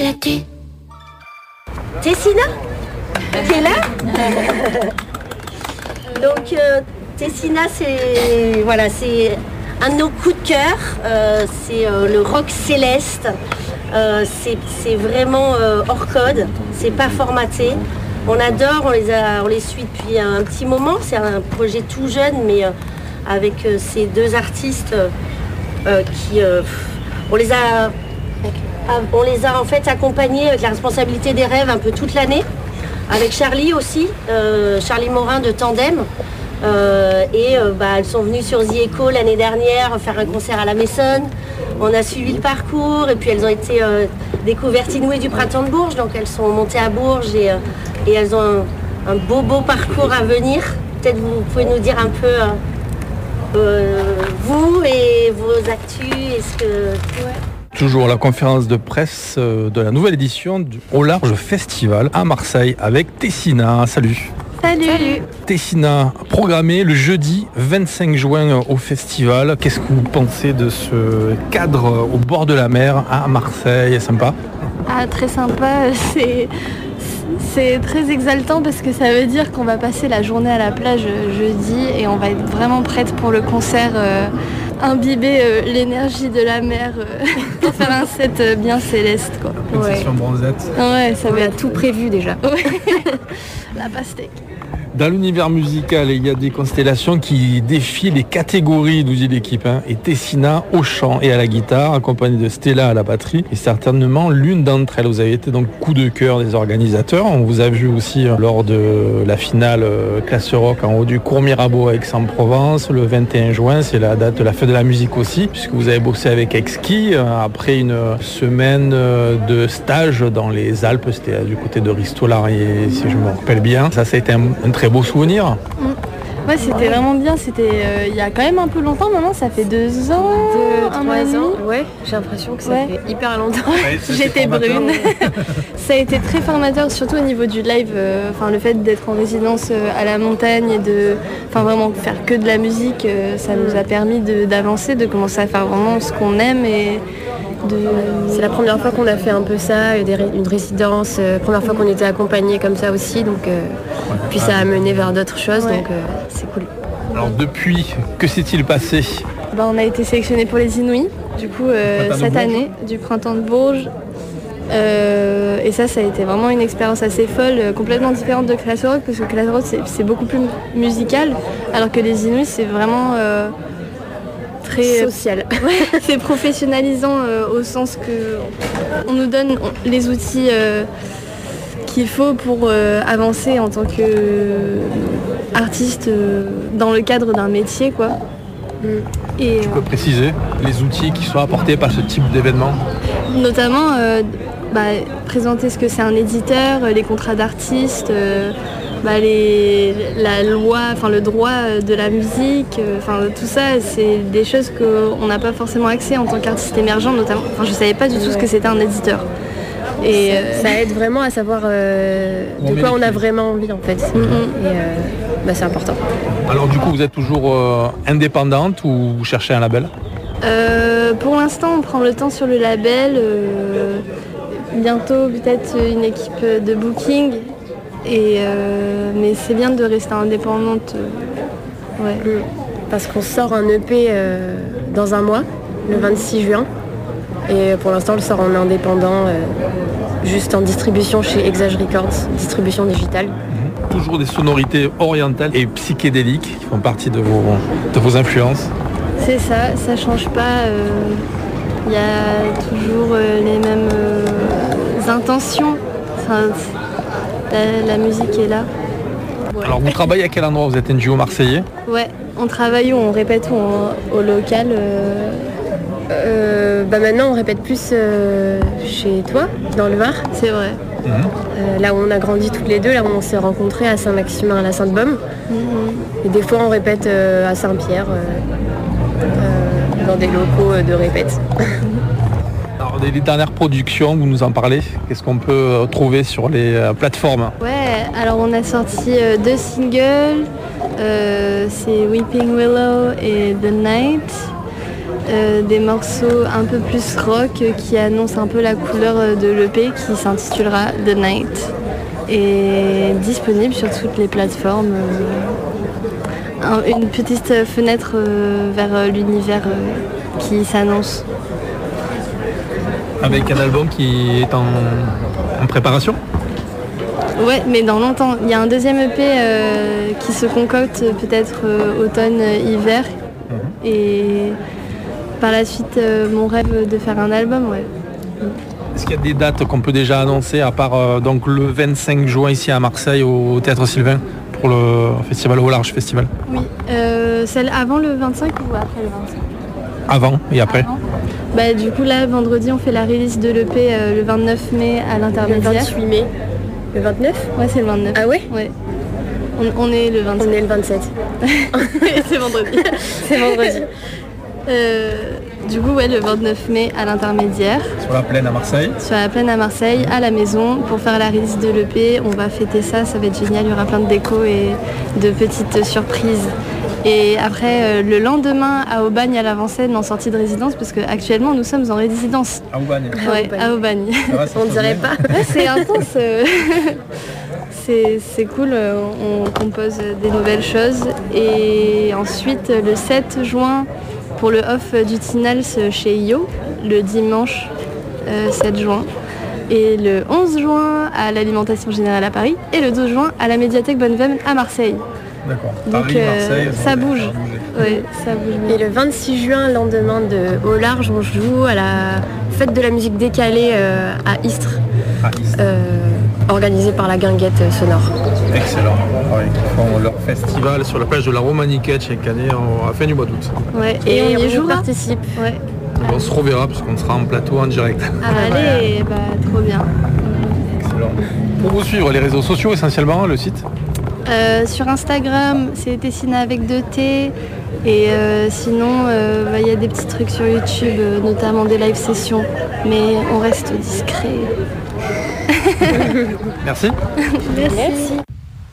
es-tu? Tessina, t'es là? Donc Tessina, c'est un de nos coups de cœur. C'est le rock céleste. C'est vraiment hors code. C'est pas formaté. On adore. On les suit depuis un petit moment. C'est un projet tout jeune, mais avec ces deux artistes on les a en fait accompagnés avec la responsabilité des rêves un peu toute l'année. Avec Charlie aussi, Charlie Morin de Tandem. Elles sont venues sur The Echo l'année dernière faire un concert à la Maison. On a suivi le parcours et puis elles ont été découvertes inouïes du Printemps de Bourges. Donc elles sont montées à Bourges et elles ont un beau parcours à venir. Peut-être vous pouvez nous dire un peu vous et vos actus. Toujours la conférence de presse de la nouvelle édition du Au Large Festival à Marseille avec Tessina. Salut. Salut. Tessina, programmé le jeudi 25 juin au festival. Qu'est-ce que vous pensez de ce cadre au bord de la mer à Marseille? Sympa? Très sympa. C'est très exaltant parce que ça veut dire qu'on va passer la journée à la plage jeudi et on va être vraiment prête pour le concert, imbiber l'énergie de la mer pour faire un set bien céleste, quoi. Une session bronzette. Ouais, ça va être tout prévu déjà. La pastèque. Dans l'univers musical, il y a des constellations qui défient les catégories, nous dit l'équipe. Et Tessina au chant et à la guitare, accompagnée de Stella à la batterie, est certainement l'une d'entre elles. Vous avez été donc coup de cœur des organisateurs. On vous a vu aussi lors de la finale classe rock en haut du cours Mirabeau à Aix-en-Provence. Le 21 juin, c'est la date de la fête de la musique aussi, puisque vous avez bossé avec Exki après une semaine de stage dans les Alpes. C'était du côté de Ristolari, si je me rappelle bien. Ça a été un très beau souvenir. Ouais, c'était vraiment bien. C'était il y a quand même un peu longtemps maintenant. Ça fait 2 ans, 3 ans. Ouais, j'ai l'impression que ça fait hyper longtemps. Ouais, j'étais brune. Ça a été très formateur, surtout au niveau du live. Le fait d'être en résidence à la montagne et de vraiment faire que de la musique, ça nous a permis d'avancer, de commencer à faire vraiment ce qu'on aime C'est la première fois qu'on a fait un peu ça, une résidence, première fois qu'on était accompagnés comme ça aussi, donc puis ça a mené vers d'autres choses, donc c'est cool. Alors depuis, que s'est-il passé? On a été sélectionnés pour les Inouïs, du coup cette année, du Printemps de Bourges. Et ça a été vraiment une expérience assez folle, complètement différente de Classe Rock, parce que Classe Rock c'est beaucoup plus musical, alors que les Inouïs c'est vraiment... très social. C'est professionnalisant au sens que on nous donne les outils qu'il faut pour avancer en tant qu'artiste dans le cadre d'un métier, quoi. Et tu peux préciser les outils qui sont apportés par ce type d'événement? Notamment présenter ce que c'est un éditeur, les contrats d'artistes, la loi, le droit de la musique, tout ça, c'est des choses qu'on n'a pas forcément accès en tant qu'artiste émergent, notamment. Je savais pas du tout ce que c'était un éditeur. Et ça aide vraiment à savoir de quoi on a vraiment envie, en fait. Et c'est important. Alors du coup, vous êtes toujours indépendante ou vous cherchez un label? Pour l'instant, on prend le temps sur le label. Bientôt, peut-être une équipe de booking. Mais c'est bien de rester indépendante. Parce qu'on sort un EP dans un mois, le 26 juin. Et pour l'instant, on le sort en indépendant, juste en distribution chez Exage Records, distribution digitale. Toujours des sonorités orientales et psychédéliques qui font partie de vos influences. C'est ça, ça change pas. Il y a toujours les mêmes intentions. La musique est là. Ouais. Alors vous travaillez à quel endroit? Vous êtes un duo marseillais? Ouais, on travaille où? On répète au local. Maintenant on répète plus chez toi, dans le Var. C'est vrai. Là où on a grandi toutes les deux, là où on s'est rencontrés à Saint-Maximin à la Sainte-Baume. Et des fois on répète à Saint-Pierre, dans des locaux de répète. Alors les dernières productions, vous nous en parlez, qu'est-ce qu'on peut trouver sur les plateformes? Ouais, alors on a sorti 2 singles, c'est Weeping Willow et The Night. des morceaux un peu plus rock qui annoncent un peu la couleur de l'EP qui s'intitulera The Night et disponible sur toutes les plateformes. Une petite fenêtre vers l'univers qui s'annonce. Avec un album qui est en préparation? Ouais, mais dans longtemps. Il y a un deuxième EP qui se concocte peut-être automne-hiver. Et par la suite, mon rêve de faire un album, ouais. Est-ce qu'il y a des dates qu'on peut déjà annoncer, à part donc le 25 juin ici à Marseille au Théâtre Sylvain pour le festival Au Large Festival? Oui, celle avant le 25 ou après le 25? Avant et après. Bah, du coup là, vendredi, on fait la release de l'EP le 29 mai à l'Intermédiaire. Le 28 mai. Le 29? Ouais, c'est le 29. Ah ouais? Ouais. On est le 27. On est le 27. C'est vendredi. C'est vendredi. Du coup, ouais, le 29 mai à l'Intermédiaire. Sur la plaine à Marseille. Sur la plaine à Marseille, à la maison, pour faire la release de l'EP. On va fêter ça, ça va être génial. Il y aura plein de décos et de petites surprises. Et après, le lendemain, à Aubagne, à l'avant-scène, en sortie de résidence, parce qu'actuellement, nous sommes en résidence. À Aubagne. Ouais, à Aubagne. On ne dirait pas. Ouais, c'est intense. C'est cool, on compose des nouvelles choses. Et ensuite, le 7 juin, pour le off du Tinals chez Io, le dimanche 7 juin. Et le 11 juin, à l'Alimentation Générale à Paris. Et le 12 juin, à la médiathèque Bonneveine à Marseille. D'accord. Donc Paris, Marseille, ça bouge. Ouais, ça bouge. Et le 26 juin, lendemain de Au Large, on joue à la fête de la musique décalée à Istres. Organisée par la Guinguette Sonore. Excellent. Ouais, ils font leur festival sur la plage de la Romaniquette chaque année à la fin du mois d'août. Ouais, Et on y jouera. participe. Ouais. On se reverra parce qu'on sera en plateau en direct. Allez, bah trop bien. Excellent. Pour vous suivre, les réseaux sociaux essentiellement, le site? Sur Instagram, c'est Tessina avec 2T. Et sinon, il y a des petits trucs sur YouTube, notamment des live sessions. Mais on reste discret. Merci. Merci.